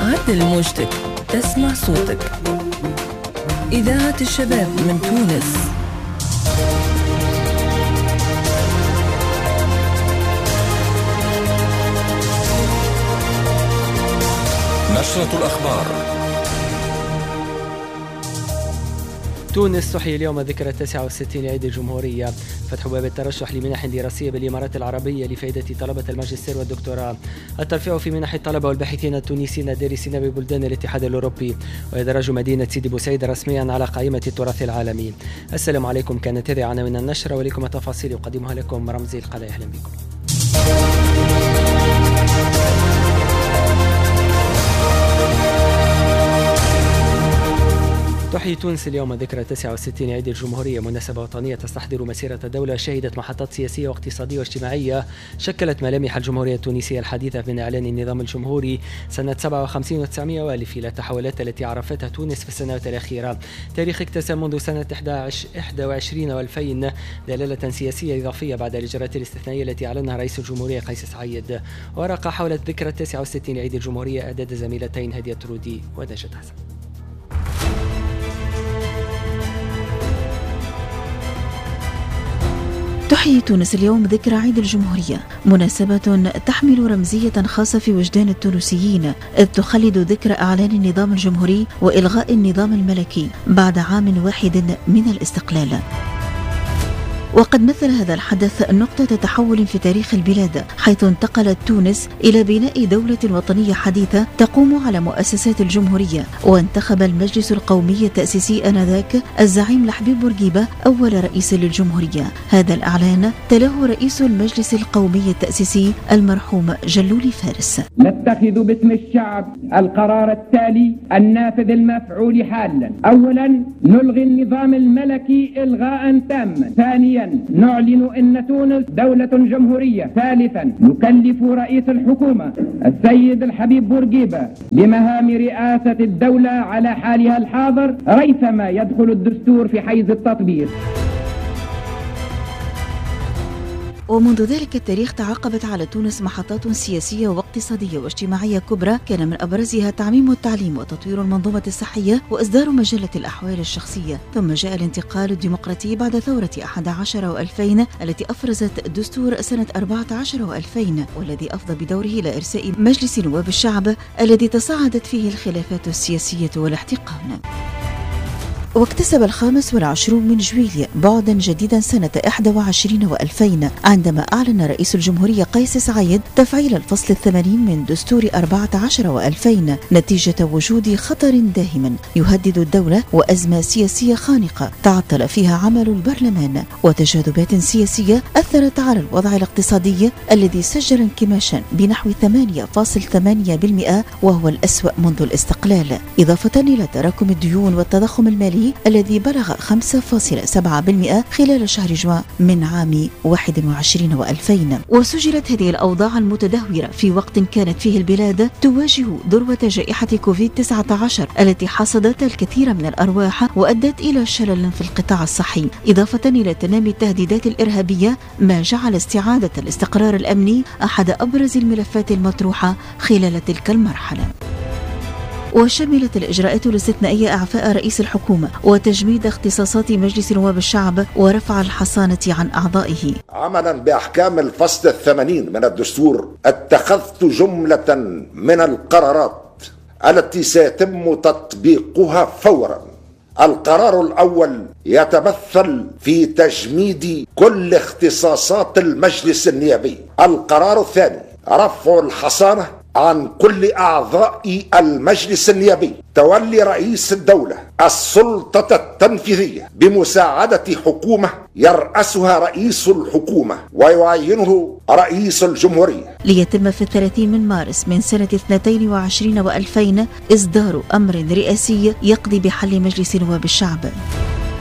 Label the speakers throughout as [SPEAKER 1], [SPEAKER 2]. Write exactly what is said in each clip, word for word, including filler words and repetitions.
[SPEAKER 1] عدل موجتك، اسمع صوتك. إذاعة الشباب من تونس.
[SPEAKER 2] نشرة الأخبار.
[SPEAKER 3] تونس تحيي اليوم ذكرى التاسعة والستين لعيد الجمهورية. فتح باب الترشح لمنح دراسية بالإمارات العربية لفائدة طلبة الماجستير والدكتوراه. الترفيع في منح الطلبة والباحثين التونسيين الدارسين ببلدان الاتحاد الأوروبي. وإدراج مدينة سيدي بوسعيد رسميا على قائمة التراث العالمي. السلام عليكم، كانت هذه عناوين النشرة ولكم التفاصيل يقدمها لكم رمزي القلاي. أهلا بكم. تحيي تونس اليوم ذكرى تسعة وستين عيد الجمهورية، مناسبة وطنية تستحضر مسيرة الدولة شهدت محطات سياسية واقتصادية واجتماعية شكلت ملامح الجمهورية التونسية الحديثة من إعلان النظام الجمهوري سنة سبعة وخمسين وتسعمائة وألف إلى التحولات التي عرفتها تونس في السنوات الأخيرة. تاريخ اكتسب منذ سنة إحدى وعشرين وألفين دلالة سياسية إضافية بعد الإجراءات الاستثنائية التي أعلنها رئيس الجمهورية قيس سعيد. ورقة حول الذكرى التاسعة والستين عيد الجمهورية أعداد زميلتين هدية ترودي ونجد حسن.
[SPEAKER 4] تحيي تونس اليوم ذكرى عيد الجمهورية، مناسبة تحمل رمزية خاصة في وجدان التونسيين، إذ تخلد ذكرى إعلان النظام الجمهوري وإلغاء النظام الملكي بعد عام واحد من الاستقلال. وقد مثل هذا الحدث نقطة تحول في تاريخ البلاد، حيث انتقلت تونس إلى بناء دولة وطنية حديثة تقوم على مؤسسات الجمهورية. وانتخب المجلس القومي التأسيسي آنذاك الزعيم لحبيب بورقيبة أول رئيس للجمهورية. هذا الإعلان تلاه رئيس المجلس القومي التأسيسي المرحوم جلولي فارس.
[SPEAKER 5] نتخذ باسم الشعب القرار التالي النافذ المفعول حالا. أولا، نلغي النظام الملكي إلغاء تاما. ثانيا، نعلن أن تونس دولة جمهورية. ثالثا، نكلف رئيس الحكومة السيد الحبيب بورقيبة بمهام رئاسة الدولة على حالها الحاضر ريثما يدخل الدستور في حيز التطبيق.
[SPEAKER 4] ومنذ ذلك التاريخ تعاقبت على تونس محطات سياسية واقتصادية واجتماعية كبرى، كان من أبرزها تعميم التعليم وتطوير المنظومة الصحية وإصدار مجلة الأحوال الشخصية. ثم جاء الانتقال الديمقراطي بعد ثورة أحد عشر وألفين التي أفرزت دستور سنة أربعة عشر وألفين، والذي أفضى بدوره إلى إرساء مجلس نواب الشعب الذي تصاعدت فيه الخلافات السياسية والاحتقان. واكتسب الخامس والعشرون من جويلية بعدا جديدا سنة إحدى وعشرين وألفين عندما أعلن رئيس الجمهورية قيس سعيد تفعيل الفصل الثمانين من دستور أربعة عشر وألفين نتيجة وجود خطر داهم يهدد الدولة وأزمة سياسية خانقة تعطل فيها عمل البرلمان وتجاذبات سياسية أثرت على الوضع الاقتصادي الذي سجل انكماشا بنحو ثمانية فاصلة ثمانية بالمئة وهو الأسوأ منذ الاستقلال، إضافة إلى تراكم الديون والتضخم المالي الذي بلغ خمسة فاصلة سبعة بالمئة خلال شهر جوان من عام واحد وعشرين وألفين. وسجلت هذه الأوضاع المتدهورة في وقت كانت فيه البلاد تواجه ذروة جائحة كوفيد تسعة عشر التي حصدت الكثير من الأرواح وأدت إلى شلل في القطاع الصحي، إضافة إلى تنامي التهديدات الإرهابية، ما جعل استعادة الاستقرار الأمني أحد أبرز الملفات المطروحة خلال تلك المرحلة. وشملت الإجراءات الاستثنائية إعفاء رئيس الحكومة وتجميد اختصاصات مجلس نواب الشعب ورفع الحصانة عن أعضائه.
[SPEAKER 6] عملا بأحكام الفصل الثمانين من الدستور اتخذت جملة من القرارات التي سيتم تطبيقها فورا. القرار الأول يتمثل في تجميد كل اختصاصات المجلس النيابي. القرار الثاني رفع الحصانة عن كل أعضاء المجلس النيابي. تولي رئيس الدولة السلطة التنفيذية بمساعدة حكومة يرأسها رئيس الحكومة ويعينه رئيس الجمهورية.
[SPEAKER 4] ليتم في الثلاثين من مارس من سنة اثنتين وعشرين وألفين إصدار أمر رئاسي يقضي بحل مجلس نواب الشعب.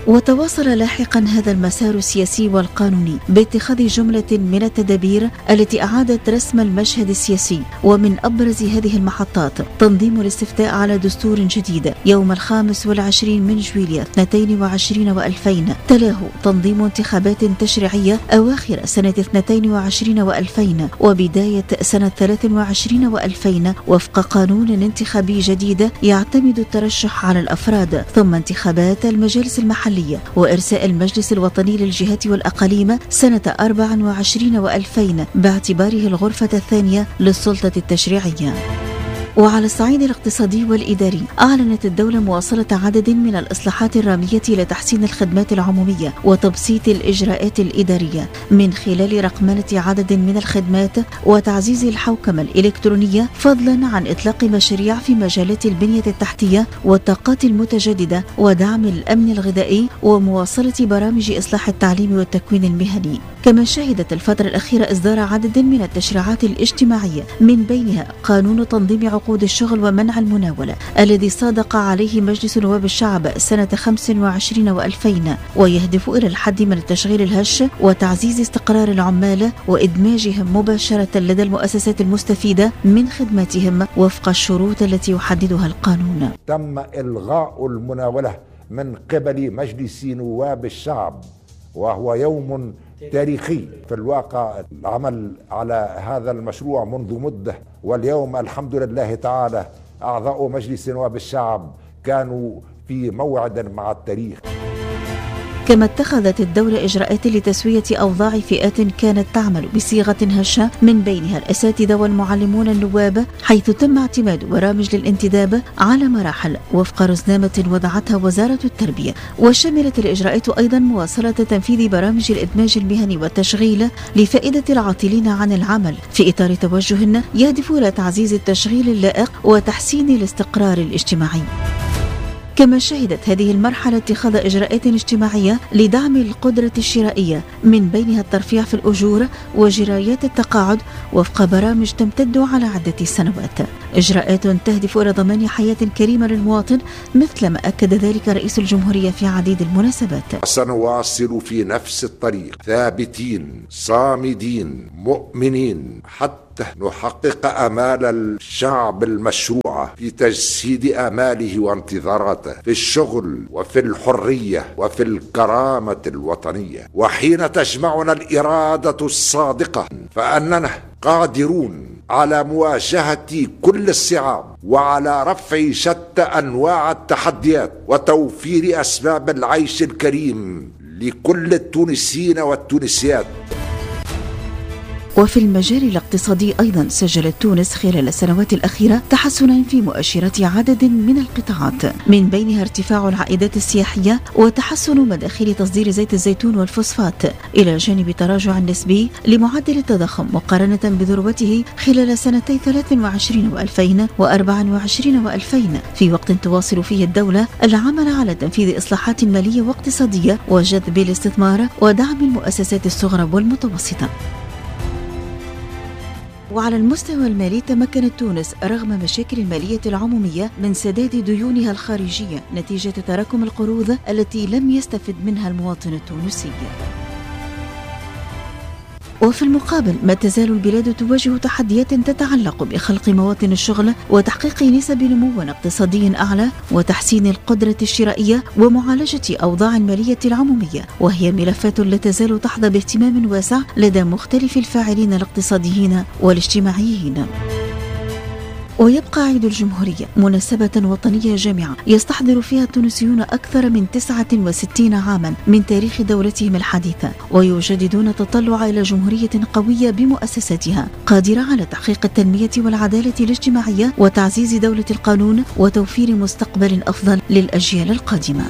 [SPEAKER 4] وتواصل لاحقا هذا المسار السياسي والقانوني باتخاذ جملة من التدابير التي أعادت رسم المشهد السياسي، ومن أبرز هذه المحطات تنظيم الاستفتاء على دستور جديد يوم الخامس والعشرين من جويلية اثنين وعشرين وألفين، تلاه تنظيم انتخابات تشريعية أواخر سنة اثنين وعشرين وألفين وبداية سنة ثلاث وعشرين وألفين وفق قانون انتخابي جديد يعتمد الترشح على الأفراد، ثم انتخابات المجالس المحلية وإرساء المجلس الوطني للجهات والأقاليم سنة أربع وعشرين وألفين باعتباره الغرفة الثانية للسلطة التشريعية. وعلى الصعيد الاقتصادي والإداري أعلنت الدولة مواصلة عدد من الإصلاحات الرامية لتحسين الخدمات العمومية وتبسيط الإجراءات الإدارية من خلال رقمنة عدد من الخدمات وتعزيز الحوكمة الإلكترونية، فضلا عن إطلاق مشاريع في مجالات البنية التحتية والطاقات المتجددة ودعم الأمن الغذائي ومواصلة برامج إصلاح التعليم والتكوين المهني. كما شهدت الفترة الأخيرة إصدار عدد من التشريعات الاجتماعية من بينها قانون تنظيم عقود الشغل ومنع المناولة الذي صادق عليه مجلس نواب الشعب سنة خمس وعشرين وألفين، ويهدف إلى الحد من التشغيل الهش وتعزيز استقرار العمال وإدماجهم مباشرة لدى المؤسسات المستفيدة من خدماتهم وفق الشروط التي يحددها القانون.
[SPEAKER 6] تم إلغاء المناولة من قبل مجلس نواب الشعب، وهو يوم تاريخي في الواقع. العمل على هذا المشروع منذ مدة، واليوم الحمد لله تعالى أعضاء مجلس نواب الشعب كانوا في موعد مع التاريخ.
[SPEAKER 4] كما اتخذت الدولة إجراءات لتسوية أوضاع فئات كانت تعمل بصيغة هشة من بينها الأساتذة والمعلمون النواب، حيث تم اعتماد برامج للانتداب على مراحل وفق رزنامة وضعتها وزارة التربية. وشملت الإجراءات أيضا مواصلة تنفيذ برامج الإدماج المهني والتشغيل لفائدة العاطلين عن العمل في إطار توجه يهدف إلى تعزيز التشغيل اللائق وتحسين الاستقرار الاجتماعي. كما شهدت هذه المرحلة اتخاذ إجراءات اجتماعية لدعم القدرة الشرائية من بينها الترفيع في الأجور وجرايات التقاعد وفق برامج تمتد على عدة سنوات، إجراءات تهدف إلى ضمان حياة كريمة للمواطن مثل ما أكد ذلك رئيس الجمهورية في عديد المناسبات.
[SPEAKER 6] سنواصل في نفس الطريق ثابتين صامدين مؤمنين حتى نحقق آمال الشعب المشروعة في تجسيد آماله وانتظاراته في الشغل وفي الحرية وفي الكرامة الوطنية. وحين تجمعنا الإرادة الصادقة فأننا قادرون على مواجهة كل الصعاب وعلى رفع شتى أنواع التحديات وتوفير أسباب العيش الكريم لكل التونسيين والتونسيات.
[SPEAKER 4] وفي المجال الاقتصادي أيضا سجلت تونس خلال السنوات الأخيرة تحسنا في مؤشرات عدد من القطاعات، من بينها ارتفاع العائدات السياحية وتحسن مداخيل تصدير زيت الزيتون والفوسفات، إلى جانب تراجع نسبي لمعدل التضخم مقارنة بذروته خلال سنتي ثلاث وعشرين وألفين وأربع وعشرين وألفين، في وقت تواصل فيه الدولة العمل على تنفيذ إصلاحات مالية واقتصادية وجذب الاستثمار ودعم المؤسسات الصغرى والمتوسطة. وعلى المستوى المالي تمكنت تونس رغم مشاكل المالية العمومية من سداد ديونها الخارجية نتيجة تراكم القروض التي لم يستفد منها المواطن التونسي. وفي المقابل ما تزال البلاد تواجه تحديات تتعلق بخلق مواطن الشغل وتحقيق نسب نمو اقتصادي أعلى وتحسين القدرة الشرائية ومعالجة أوضاع المالية العمومية، وهي ملفات لا تزال تحظى باهتمام واسع لدى مختلف الفاعلين الاقتصاديين والاجتماعيين. ويبقى عيد الجمهورية مناسبة وطنية جامعة يستحضر فيها التونسيون أكثر من تسعة وستين عاما من تاريخ دولتهم الحديثة، ويجددون تطلع إلى جمهورية قوية بمؤسساتها قادرة على تحقيق التنمية والعدالة الاجتماعية وتعزيز دولة القانون وتوفير مستقبل أفضل للأجيال القادمة.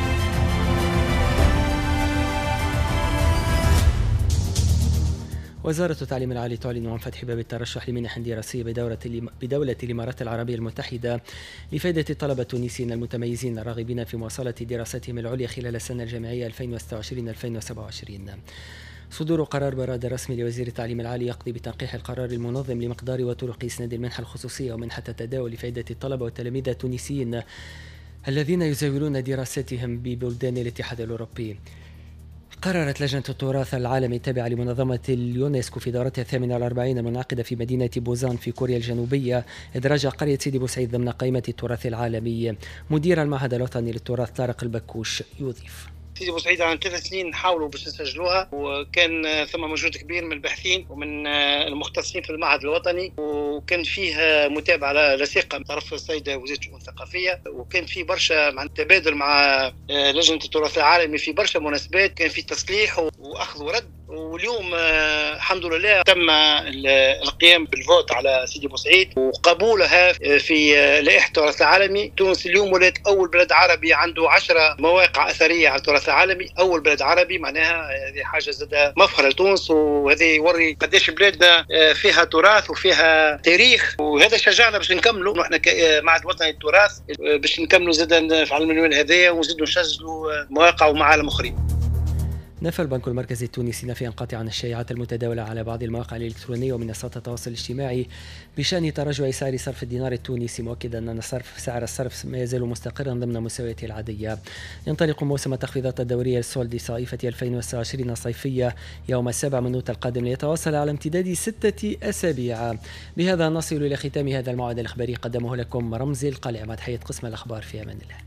[SPEAKER 3] وزارة التعليم العالي تعلن عن فتح باب الترشح لمنح دراسية بدولة بدولة الإمارات العربية المتحدة لفائدة الطلبة التونسيين المتميزين الراغبين في مواصلة دراستهم العليا خلال السنة الجامعية ألفين وستة وعشرين ألفين وسبعة وعشرين. صدور قرار براد رسمي لوزير التعليم العالي يقضي بتنقيح القرار المنظم لمقدار وطرق إسناد المنحة الخصوصية ومنحة التداول لفائدة الطلبة والتلاميذ التونسيين الذين يزاولون دراستهم ببلدان الاتحاد الأوروبي. قررت لجنة التراث العالمي التابعة لمنظمة اليونسكو في دورتها الثامنة والأربعين المنعقدة في مدينة بوزان في كوريا الجنوبية إدراج قرية سيدي بوسعيد ضمن قائمة التراث العالمي. مدير المعهد الوطني للتراث طارق البكوش يضيف:
[SPEAKER 7] سيدي بوسعيد عن ثلاث سنين حاولوا باش يسجلوها، وكان ثم مجهود كبير من الباحثين ومن المختصين في المعهد الوطني، وكان فيه متابعه لثيقه من طرف السيده وزيره الشؤون الثقافيه، وكان في برشا مع تبادل مع لجنه التراث العالمي في برشا مناسبات، كان في تصليح واخذ ورد. واليوم الحمد لله تم القيام بالفوت على سيدي بوسعيد وقبولها في لائحه التراث العالمي. تونس اليوم ولات اول بلد عربي عنده عشرة مواقع اثريه على التراث العالمي، اول بلد عربي، معناها هذه حاجه زادة مفخره لتونس، وهذا يوري قداش بلادنا فيها تراث وفيها تاريخ، وهذا شجعنا باش نكملوا نحن كمعهد وطني للتراث باش نكملوا زادا في علم اليوم هذايا ونزيدوا نسجلوا مواقع ومعالم اخرين.
[SPEAKER 3] نفى البنك المركزي التونسي نفيا قاطعا الشائعات المتداولة على بعض المواقع الإلكترونية ومنصات التواصل الاجتماعي بشأن تراجع سعر صرف الدينار التونسي، مؤكدا أن صرف سعر الصرف ما يزال مستقرا ضمن مستوياته العادية. ينطلق موسم التخفيضات الدورية للسولد صيفة ألفين وتسعة وعشرين الصيفية يوم السابع من أوت القادم ليتواصل على امتداد ستة أسابيع. بهذا نصل إلى ختام هذا الموعد الإخباري، قدمه لكم رمزي القلع مع تحية قسم الأخبار. في أمان الله.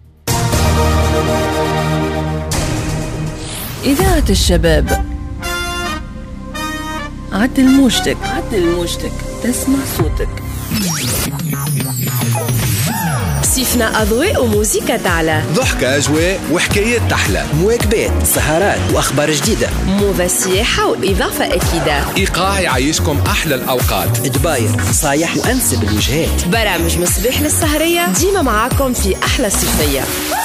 [SPEAKER 1] إذاعة الشباب عدل موجتك عدل موجتك تسمع صوتك.
[SPEAKER 8] صيفنا أضواء وموسيقى تعلى،
[SPEAKER 9] ضحكة أجواء وحكايات تحلى،
[SPEAKER 10] مواكبات سهرات وأخبار جديدة،
[SPEAKER 8] موضة سياحة وإضافة أكيدة،
[SPEAKER 9] إيقاع يعيشكم أحلى الأوقات،
[SPEAKER 10] دباير صايح وأنسب الوجهات،
[SPEAKER 8] برامج مصباح للسهرية ديما معاكم في أحلى الصيفية.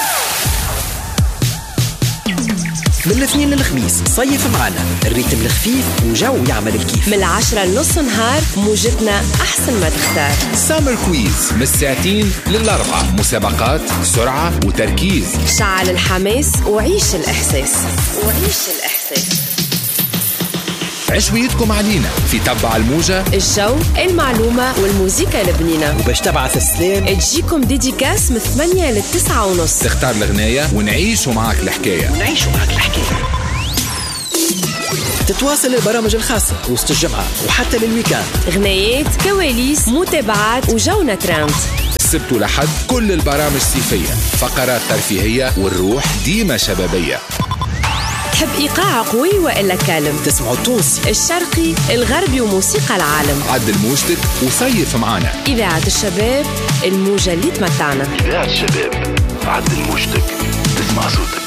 [SPEAKER 10] من الاثنين للخميس صيف معنا، الريتم الخفيف وجو يعمل الكيف.
[SPEAKER 8] من العشرة لنص نهار موجتنا أحسن ما تختار.
[SPEAKER 9] سامر كويز من الساعتين للأربعة، مسابقات سرعة وتركيز.
[SPEAKER 8] شعل الحماس وعيش الإحساس وعيش الإحساس.
[SPEAKER 9] عشويتكم علينا في تبع الموجة،
[SPEAKER 8] الجو، المعلومة والموسيقى البنينة،
[SPEAKER 10] وباش تبعث السلام
[SPEAKER 8] تجيكم ديديكاس من ثمانية للتسعة ونص.
[SPEAKER 9] تختار الغناية ونعيشوا معك الحكاية
[SPEAKER 10] ونعيشوا معك الحكاية. تتواصل البرامج الخاصة وسط الجمعة وحتى للويكاند،
[SPEAKER 8] غنايات، كواليس، متابعات وجونا تراند.
[SPEAKER 9] السبت ولحد كل البرامج صيفية، فقرات ترفيهية والروح ديما شبابية.
[SPEAKER 8] تحب إيقاع قوي وإلا كالم؟
[SPEAKER 10] تسمعوا التونسي،
[SPEAKER 8] الشرقي، الغربي وموسيقى العالم.
[SPEAKER 9] عدل موجتك وصيف معنا.
[SPEAKER 8] إذاعة الشباب، الموجة اللي تمتعنا.
[SPEAKER 2] إذاعة الشباب، عدل موجتك، تسمع صوتك.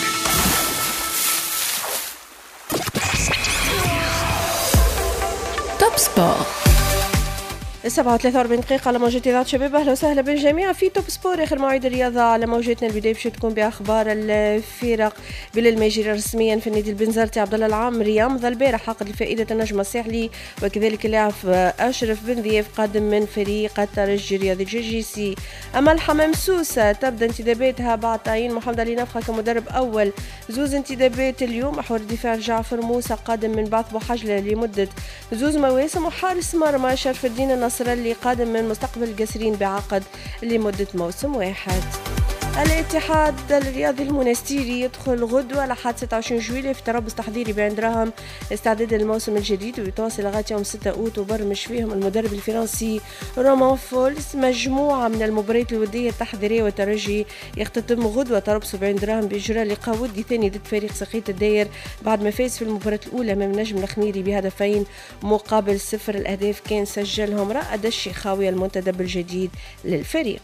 [SPEAKER 1] توب سبور
[SPEAKER 11] السبعة وثلاثة وأربعين دقيقة على موجة إذاعة شباب. أهلا وسهلا بالجميع في توب سبور، آخر مواعيد الرياضة على موجتنا. البداية باش تكون بأخبار الفرق. بلال ماجري رسميا في النادي البنزرتي. عبد الله العامري يمضى البارح عقد لفائدة النجم الساحلي، وكذلك اللاعب أشرف بن ضياف قادم من فريق الترجي الرياضي الجرجيسي. أما الحمام سوسة تبدأ انتداباتها بعد تعيين محمد علي نفخة كمدرب أول. زوز انتدابات اليوم. محور الدفاع جعفر موسى قادم من بعث بوحجلة لمدة زوز مواسم، وحارس مرمى شرف الدين النصر اللي قادم من مستقبل القاسرين بعقد لمدة موسم واحد. الاتحاد الرياضي المنستيري يدخل غدوة لحد ستة وعشرين جويلية في تربص تحضيري بعين دراهم استعداد للموسم الجديد، ويتواصل لغاية يوم ستة أوت وبرمج فيهم المدرب الفرنسي رومان فولز. مجموعة من المباريات الودية التحضيرية والترجي يختتم غدوة تربص بعين دراهم بإجراء لقاء ودي ثاني ضد فريق سقية الداير بعد ما فاز في المباراة الأولى من نجم الخميري بهدفين مقابل صفر. الأهداف كان سجلهم رائد الشيخاوي المنتدب الجديد للفريق.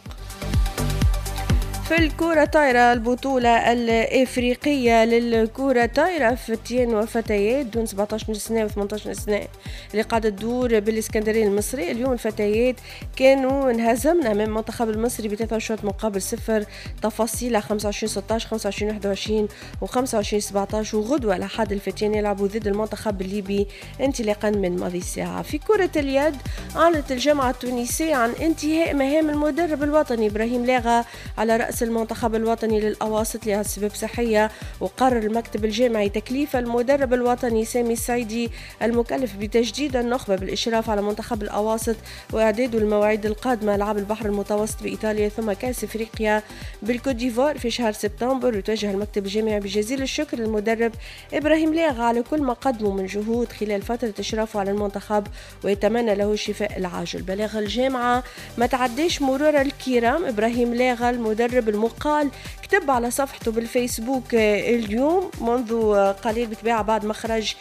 [SPEAKER 11] في الكرة طايرة، البطولة الإفريقية للكرة طايرة فتيان وفتيات دون سبعة عشر سنة و ثمانية عشر سنة اللي قاعدة تدور بالإسكندرية المصري. اليوم الفتيات كانوا انهزمنا من المنتخب المصري بثلاثة أشواط مقابل صفر. تفاصيل خمسة وعشرين ستة عشر، خمسة وعشرين واحد وعشرين وخمسة وعشرين سبعة عشر. وغدوة لحد الفتيان يلعبوا ضد المنتخب الليبي انطلاقا من ماضي الساعة. في كرة اليد، أعلنت الجامعة التونسية عن انتهاء مهام المدرب الوطني إبراهيم لاغا على رأس يراسل المنتخب الوطني للأواسط لأسباب صحية. وقرر المكتب الجامعي تكليف المدرب الوطني سامي السعيدي المكلف بتجديد النخبة بالإشراف على منتخب الأواسط وإعداد المواعيد القادمة ألعاب البحر المتوسط بإيطاليا ثم كأس إفريقيا بالكوت ديفوار في شهر سبتمبر. وتوجه المكتب الجامعي بجزيل الشكر للمدرب إبراهيم لاغا على كل ما قدمه من جهود خلال فترة إشرافه على المنتخب ويتمنى له الشفاء العاجل. بلاغ الجامعة ما تعديش مرور الكرام. إبراهيم لاغا المدرب المقال كتب على صفحته بالفيسبوك اليوم منذ قليل بتباع بعد مخرج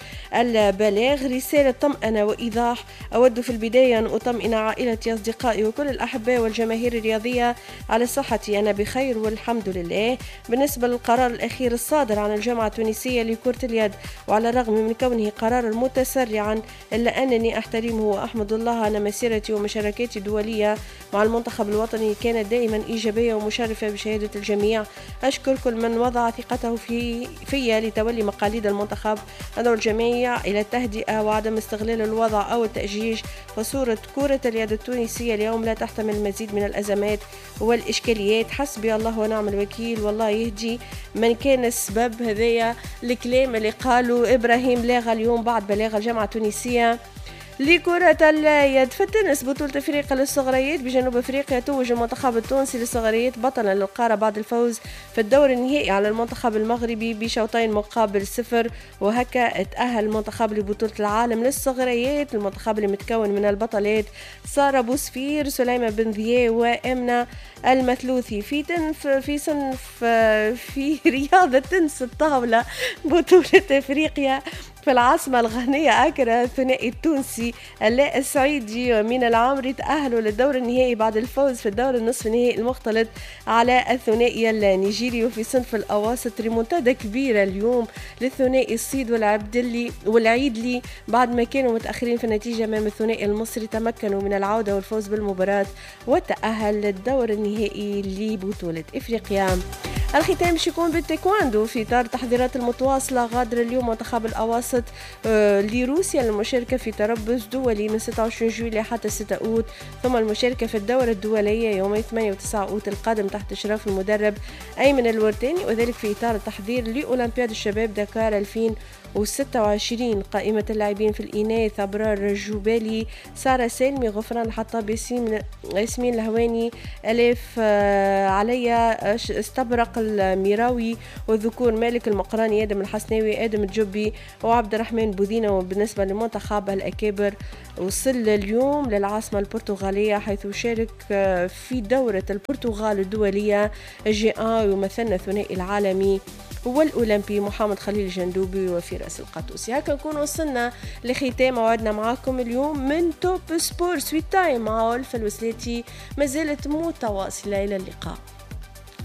[SPEAKER 11] البلاغ رسالة طمأنة وإيضاح. أود في البداية أن أطمئن عائلتي أصدقائي وكل الأحباء والجماهير الرياضية على صحتي، أنا بخير والحمد لله. بالنسبة للقرار الأخير الصادر عن الجامعة التونسية لكرة اليد وعلى الرغم من كونه قرارا متسرعا إلا أنني أحترمه وأحمد الله أن مسيرتي ومشاركاتي الدولية مع المنتخب الوطني كانت دائما إيجابية ومشرفة بشهادة الجميع. أشكر كل من وضع ثقته في فيا لتولي مقاليد المنتخب. أدعو الجميع إلى التهدئة وعدم استغلال الوضع أو التأجيج، فصورة كرة اليد التونسية اليوم لا تحتمل المزيد من الأزمات والإشكاليات. حسبي الله ونعم الوكيل والله يهدي من كان السبب. هذايا الكلام اللي قالوا إبراهيم لاغا اليوم بعد بلاغ الجامعة التونسية لكرة اليد. في التنس بطولة افريقيا للصغريات بجنوب افريقيا توج المنتخب التونسي للصغريات بطلا للقارة بعد الفوز في الدور النهائي على المنتخب المغربي بشوطين مقابل صفر، وهكا اتأهل المنتخب لبطولة العالم للصغريات. المنتخب اللي متكون من البطلات سارة بوسفير، سليمة بن ذياء وامنة المثلوثي. في تنف في صنف في رياضة تنس الطاولة بطولة افريقيا في العاصمة الغنية أكرا الثنائي التونسي اللاء السعيدي ومين العمري تأهلوا للدور النهائي بعد الفوز في الدور النصف النهائي المختلط على الثنائي النيجيري. وفي صنف الأواسط ريمونتادا كبيرة اليوم للثنائي الصيد والعبدلي والعيدلي بعد ما كانوا متأخرين في النتيجة أمام الثنائي المصري تمكنوا من العودة والفوز بالمباراة وتأهل للدور النهائي لبطولة إفريقيا. الختام باش يكون بالتايكواندو في إطار التحضيرات المتواصلة. غادر اليوم منتخب الأواسط آه لروسيا للمشاركة في تربص دولي من ستة وعشرين جويلية حتى ستة أوت، ثم المشاركة في الدورة الدولية يومي ثمانية وتسعة أوت القادم تحت إشراف المدرب أيمن الورتاني، وذلك في إطار التحضير لأولمبياد الشباب دكار ألفين وستة وعشرين. قائمة اللاعبين في الإناث أبرار الجبالي، سارة سالمي، غفران الحطاب، ياسمين الهواني، أليف آه عليا، استبرق الميراوي، والذكور مالك المقراني، آدم الحسناوي، آدم الجبي وعبد الرحمن بوذينة. وبالنسبة لمنتخب الأكابر وصل اليوم للعاصمة البرتغالية حيث شارك في دورة البرتغال الدولية جي آن ومثلنا الثنائي العالمي والأولمبي محمد خليل الجندوبي وفراس القطوسي. هكا نكون وصلنا لختام موعدنا معاكم اليوم من توب سبور سويت تايم مع ألف الوسلاتي، ما زالت متواصلة. إلى اللقاء.